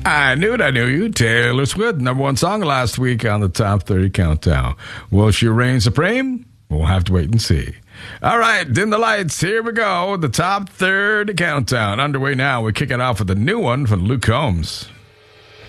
I knew you. Taylor Swift, number one song last week on the Top 30 Countdown. Will she reign supreme? We'll have to wait and see. All right, dim the lights. Here we go. The Top 30 Countdown underway now. We're kicking off with a new one from Luke Combs.